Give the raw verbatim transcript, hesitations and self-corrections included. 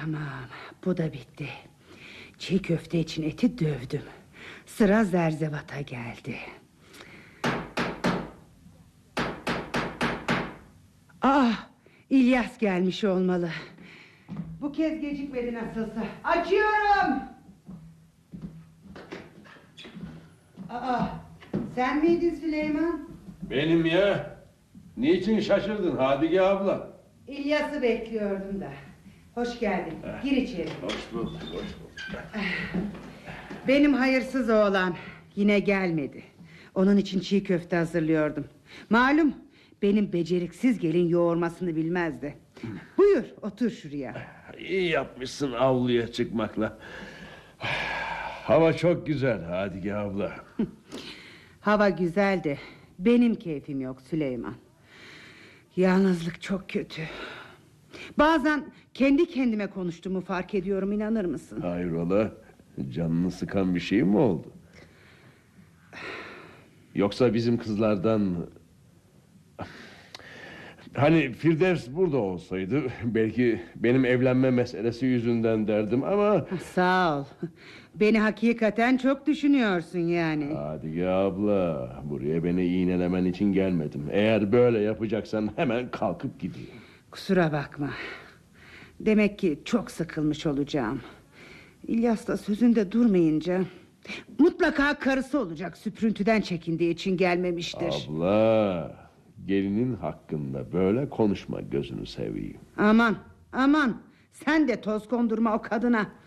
Tamam, bu da bitti. Çiğ köfte için eti dövdüm. Sıra zerzevata geldi. Ah, İlyas gelmiş olmalı. Bu kez gecikmedi nasılsa. Açıyorum. Aa, sen miydin Süleyman? Benim ya. Niçin şaşırdın Hadike abla? İlyas'ı bekliyordum da. Hoş geldin. Gir içeri. Hoş bulduk, hoş bulduk. Benim hayırsız oğlan yine gelmedi. Onun için çiğ köfte hazırlıyordum. Malum benim beceriksiz gelin yoğurmasını bilmezdi. Buyur otur şuraya. İyi yapmışsın avluya çıkmakla. Hava çok güzel Hadike abla. Hava güzeldi. Benim keyfim yok Süleyman. Yalnızlık çok kötü. Bazen kendi kendime konuştuğumu fark ediyorum, inanır mısın? Hayrola? Canını sıkan bir şey mi oldu? Yoksa bizim kızlardan... Hani Firdevs burada olsaydı belki benim evlenme meselesi yüzünden derdim ama... Sağ ol. Beni hakikaten çok düşünüyorsun yani. Hadike abla, buraya beni iğnelemen için gelmedim. Eğer böyle yapacaksan hemen kalkıp gideyim. Kusura bakma. Demek ki çok sıkılmış olacağım. İlyas da sözünde durmayınca... Mutlaka karısı olacak, süprüntüden çekindiği için gelmemiştir. Abla, gelinin hakkında böyle konuşma, gözünü seveyim. Aman aman, sen de toz kondurma o kadına.